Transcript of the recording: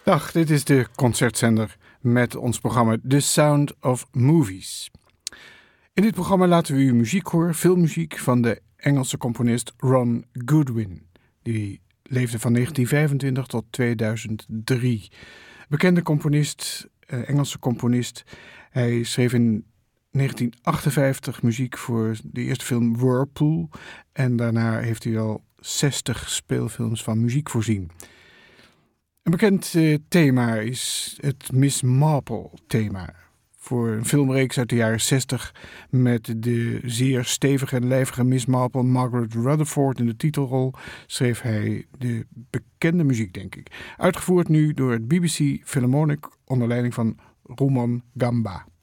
Dag, dit is de concertzender met ons programma The Sound of Movies. In dit programma laten we u muziek horen, filmmuziek van de Engelse componist Ron Goodwin. Die leefde van 1925 tot 2003. Bekende componist, Engelse componist. Hij schreef in 1958 muziek voor de eerste film Whirlpool. En daarna heeft hij al 60 speelfilms van muziek voorzien. Een bekend thema is het Miss Marple thema. Voor een filmreeks uit de jaren 60 met de zeer stevige en lijvige Miss Marple, Margaret Rutherford in de titelrol, schreef hij de bekende muziek, denk ik. Uitgevoerd nu door het BBC Philharmonic onder leiding van Rumon Gamba.